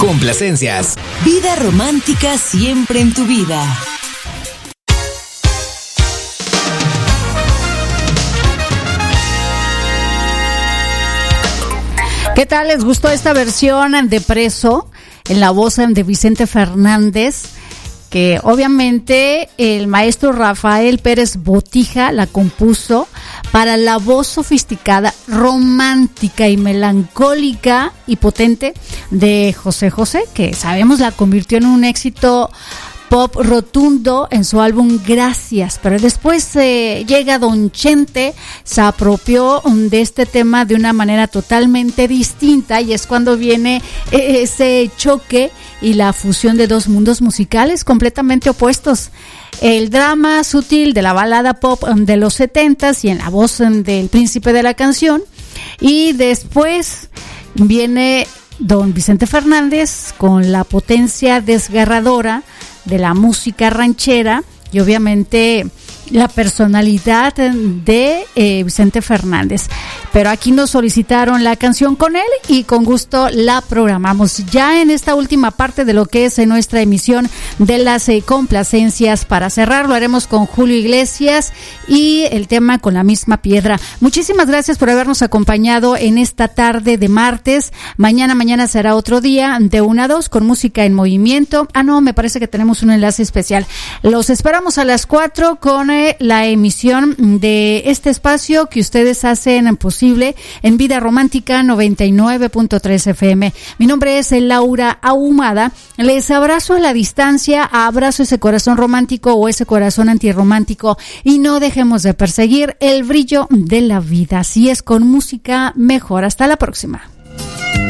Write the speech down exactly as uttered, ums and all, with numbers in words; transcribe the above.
Complacencias. Vida romántica siempre en tu vida. ¿Qué tal? ¿Les gustó esta versión de Preso en la voz de Vicente Fernández? Que obviamente el maestro Rafael Pérez Botija la compuso para la voz sofisticada, romántica y melancólica y potente de José José, que sabemos la convirtió en un éxito pop rotundo en su álbum Gracias, pero después eh, llega Don Chente, se apropió de este tema de una manera totalmente distinta y es cuando viene eh, ese choque y la fusión de dos mundos musicales completamente opuestos. El drama sutil de la balada pop de los setentas y en la voz del príncipe de la canción, y después viene Don Vicente Fernández con la potencia desgarradora de la música ranchera y obviamente la personalidad de eh, Vicente Fernández. Pero aquí nos solicitaron la canción con él y con gusto la programamos. Ya en esta última parte de lo que es en nuestra emisión de las eh, complacencias, para cerrar lo haremos con Julio Iglesias y el tema Con la misma piedra. Muchísimas gracias por habernos acompañado en esta tarde de martes. Mañana, mañana será otro día de una a dos con música en movimiento. Ah, no, me parece que tenemos un enlace especial. Los esperamos a las cuatro con eh, la emisión de este espacio que ustedes hacen posible en Vida Romántica noventa y nueve punto tres F M. Mi nombre es Laura Ahumada. Les abrazo a la distancia, abrazo ese corazón romántico o ese corazón antirromántico y no dejemos de perseguir el brillo de la vida. Así es, con música mejor. Hasta la próxima.